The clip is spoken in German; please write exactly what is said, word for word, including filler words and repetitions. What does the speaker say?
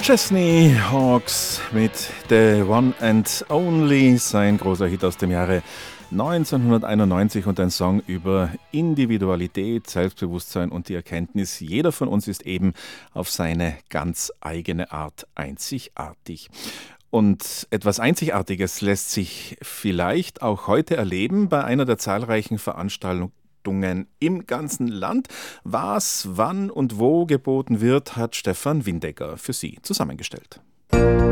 Chesney Hawkes mit The One and Only, sein großer Hit aus dem Jahre neunzehnhunderteinundneunzig und ein Song über Individualität, Selbstbewusstsein und die Erkenntnis, jeder von uns ist eben auf seine ganz eigene Art einzigartig. Und etwas Einzigartiges lässt sich vielleicht auch heute erleben bei einer der zahlreichen Veranstaltungen im ganzen Land. Was, wann und wo geboten wird, hat Stefan Windecker für Sie zusammengestellt.